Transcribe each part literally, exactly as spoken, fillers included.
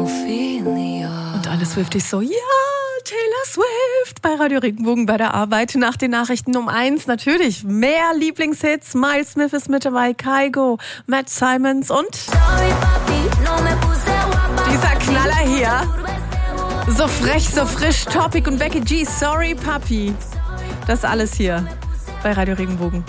Und alle Swifties so, ja, Taylor Swift bei Radio Regenbogen bei der Arbeit. Nach den Nachrichten um eins natürlich mehr Lieblingshits. Miles Smith ist mit dabei, Kygo, Matt Simons und dieser Knaller hier. So frech, so frisch, Topic und Becky G, Sorry Papi. Das alles hier bei Radio Regenbogen.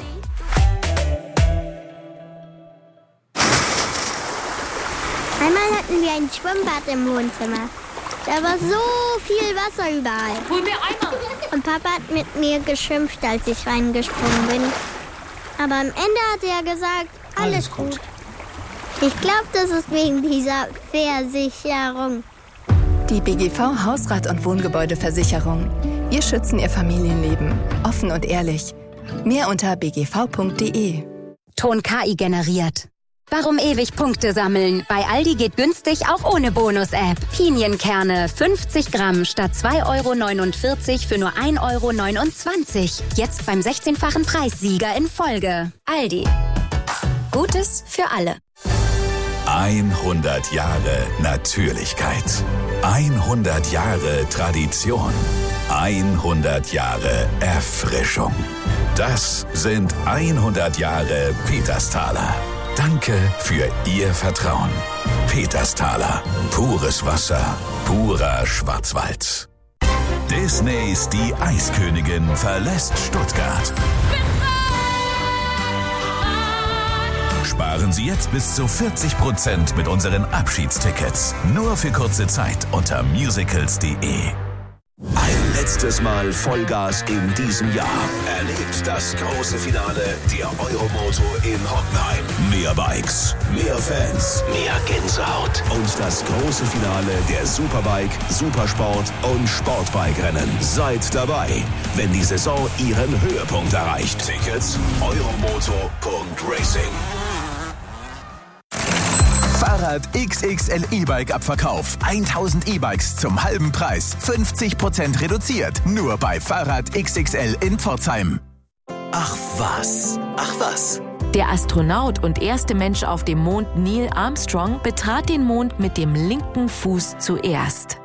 Einmal hatten wir ein Schwimmbad im Wohnzimmer. Da war so viel Wasser überall. Hol mir Eimer! Und Papa hat mit mir geschimpft, als ich reingesprungen bin. Aber am Ende hat er gesagt, alles, alles gut. gut. Ich glaube, das ist wegen dieser Versicherung. Die B G V Hausrat- und Wohngebäudeversicherung. Wir schützen Ihr Familienleben. Offen und ehrlich. Mehr unter b g v punkt d e. Ton K I generiert. Warum ewig Punkte sammeln? Bei Aldi geht günstig auch ohne Bonus-App. Pinienkerne fünfzig Gramm statt zwei Euro neunundvierzig für nur ein Euro neunundzwanzig. Jetzt beim sechzehnfachen Preissieger in Folge. Aldi. Gutes für alle. hundert Jahre Natürlichkeit. hundert Jahre Tradition. hundert Jahre Erfrischung. Das sind hundert Jahre Petersthaler. Danke für Ihr Vertrauen. Petersthaler. Pures Wasser. Purer Schwarzwald. Disneys Die Eiskönigin verlässt Stuttgart. Sparen Sie jetzt bis zu vierzig Prozent mit unseren Abschiedstickets. Nur für kurze Zeit unter musicals punkt de. Ein letztes Mal Vollgas in diesem Jahr. Erlebt das große Finale der Euromoto in Hockenheim. Mehr Bikes, mehr Fans, mehr Gänsehaut und das große Finale der Superbike, Supersport und Sportbike-Rennen. Seid dabei, wenn die Saison ihren Höhepunkt erreicht. Tickets euromoto punkt racing. Fahrrad X X L E-Bike Abverkauf. tausend E-Bikes zum halben Preis. fünfzig Prozent reduziert. Nur bei Fahrrad X X L in Pforzheim. Ach was, ach was. Der Astronaut und erste Mensch auf dem Mond Neil Armstrong betrat den Mond mit dem linken Fuß zuerst.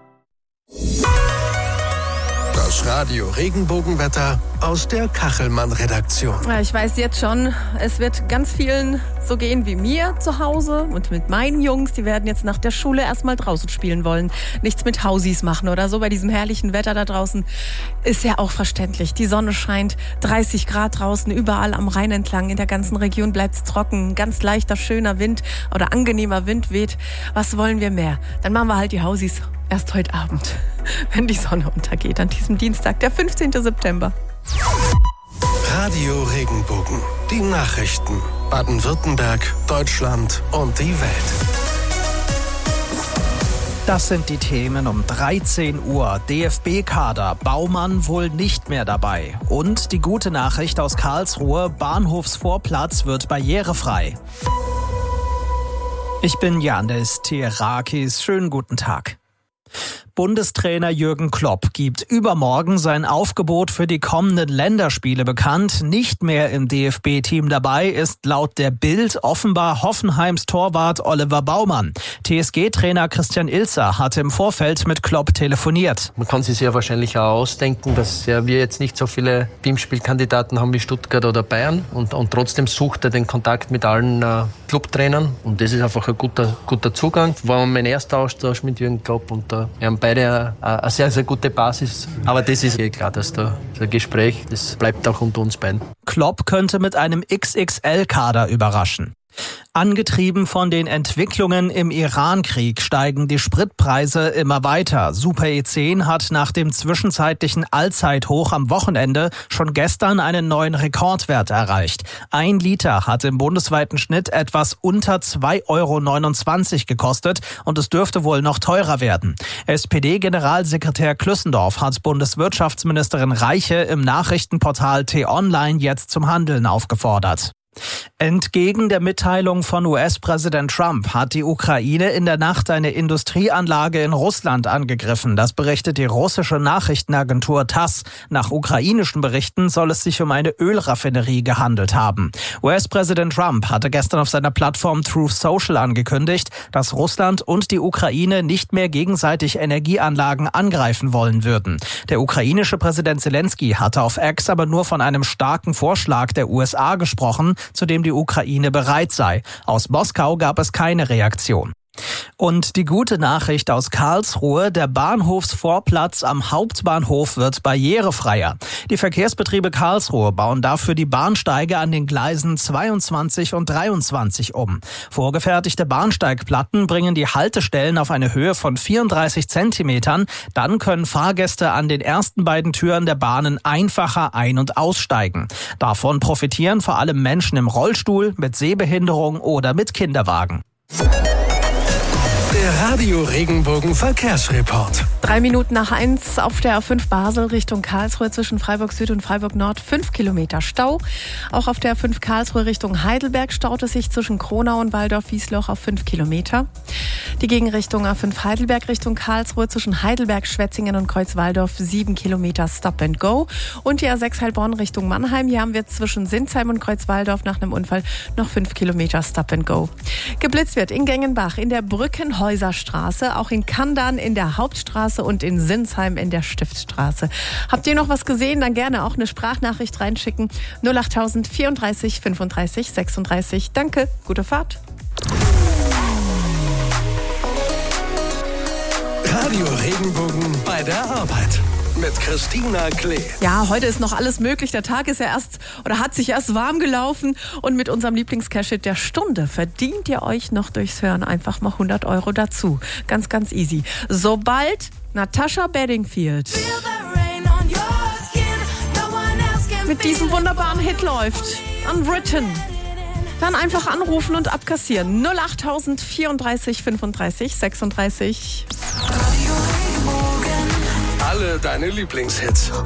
Das Radio Regenbogenwetter aus der Kachelmann-Redaktion. Ja, ich weiß jetzt schon, es wird ganz vielen so gehen wie mir zu Hause und mit meinen Jungs. Die werden jetzt nach der Schule erstmal draußen spielen wollen. Nichts mit Hausis machen oder so bei diesem herrlichen Wetter da draußen. Ist ja auch verständlich. Die Sonne scheint, dreißig Grad draußen, überall am Rhein entlang. In der ganzen Region bleibt's trocken. Ganz leichter, schöner Wind oder angenehmer Wind weht. Was wollen wir mehr? Dann machen wir halt die Hausis erst heute Abend, wenn die Sonne untergeht, an diesem Dienstag, der fünfzehnten September. Radio Regenbogen. Die Nachrichten. Baden-Württemberg, Deutschland und die Welt. Das sind die Themen um dreizehn Uhr. D F B-Kader, Baumann wohl nicht mehr dabei. Und die gute Nachricht aus Karlsruhe, Bahnhofsvorplatz wird barrierefrei. Ich bin Yannis Terakis. Schönen guten Tag. Bundestrainer Jürgen Klopp gibt übermorgen sein Aufgebot für die kommenden Länderspiele bekannt. Nicht mehr im D F B-Team dabei ist laut der Bild offenbar Hoffenheims Torwart Oliver Baumann. T S G-Trainer Christian Ilzer hat im Vorfeld mit Klopp telefoniert. Man kann sich ja wahrscheinlich auch ausdenken, dass ja wir jetzt nicht so viele Teamspielkandidaten haben wie Stuttgart oder Bayern. Und, und trotzdem sucht er den Kontakt mit allen äh, Clubtrainern. Und das ist einfach ein guter, guter Zugang. War mein erster Austausch mit Jürgen Klopp und äh, wir haben beide eine, eine sehr, sehr gute Basis. Aber das ist eh klar, dass da das Gespräch, das bleibt auch unter uns beiden. Klopp könnte mit einem X X L-Kader überraschen. Angetrieben von den Entwicklungen im Iran-Krieg steigen die Spritpreise immer weiter. Super E zehn hat nach dem zwischenzeitlichen Allzeithoch am Wochenende schon gestern einen neuen Rekordwert erreicht. Ein Liter hat im bundesweiten Schnitt etwas unter zwei Euro neunundzwanzig gekostet und es dürfte wohl noch teurer werden. S P D-Generalsekretär Klüssendorf hat Bundeswirtschaftsministerin Reiche im Nachrichtenportal T-Online jetzt zum Handeln aufgefordert. Entgegen der Mitteilung von U S-Präsident Trump hat die Ukraine in der Nacht eine Industrieanlage in Russland angegriffen. Das berichtet die russische Nachrichtenagentur TASS. Nach ukrainischen Berichten soll es sich um eine Ölraffinerie gehandelt haben. U S-Präsident Trump hatte gestern auf seiner Plattform Truth Social angekündigt, dass Russland und die Ukraine nicht mehr gegenseitig Energieanlagen angreifen wollen würden. Der ukrainische Präsident Zelensky hatte auf X aber nur von einem starken Vorschlag der U S A gesprochen, zu dem die Ukraine bereit sei. Aus Moskau gab es keine Reaktion. Und die gute Nachricht aus Karlsruhe, der Bahnhofsvorplatz am Hauptbahnhof wird barrierefreier. Die Verkehrsbetriebe Karlsruhe bauen dafür die Bahnsteige an den Gleisen zweiundzwanzig und dreiundzwanzig um. Vorgefertigte Bahnsteigplatten bringen die Haltestellen auf eine Höhe von vierunddreißig Zentimetern. Dann können Fahrgäste an den ersten beiden Türen der Bahnen einfacher ein- und aussteigen. Davon profitieren vor allem Menschen im Rollstuhl, mit Sehbehinderung oder mit Kinderwagen. Der Radio Regenbogen Verkehrsreport. Drei Minuten nach eins auf der A fünf Basel Richtung Karlsruhe zwischen Freiburg Süd und Freiburg Nord. Fünf Kilometer Stau. Auch auf der A fünf Karlsruhe Richtung Heidelberg staut es sich zwischen Kronau und Waldorf-Wiesloch auf fünf Kilometer. Die Gegenrichtung A fünf Heidelberg Richtung Karlsruhe zwischen Heidelberg, Schwetzingen und Kreuzwaldorf sieben Kilometer Stop and Go. Und die A sechs Heilbronn Richtung Mannheim. Hier haben wir zwischen Sinsheim und Kreuzwaldorf nach einem Unfall noch fünf Kilometer Stop and Go. Geblitzt wird in Gengenbach, in der Brückenhäuserstraße, auch in Kandan in der Hauptstraße und in Sinsheim in der Stiftstraße. Habt ihr noch was gesehen? Dann gerne auch eine Sprachnachricht reinschicken. null acht vierunddreißig fünfunddreißig sechsunddreißig. Danke, gute Fahrt. Radio Regenbogen bei der Arbeit. Mit Christina Klee. Ja, heute ist noch alles möglich. Der Tag ist ja erst oder hat sich erst warm gelaufen. Und mit unserem Lieblingscash-Hit der Stunde verdient ihr euch noch durchs Hören einfach mal hundert Euro dazu. Ganz, ganz easy. Sobald Natasha Bedingfield mit diesem wunderbaren Hit läuft, Unwritten, dann einfach anrufen und abkassieren. null acht vierunddreißig fünfunddreißig sechsunddreißig. Alle deine Lieblingshits.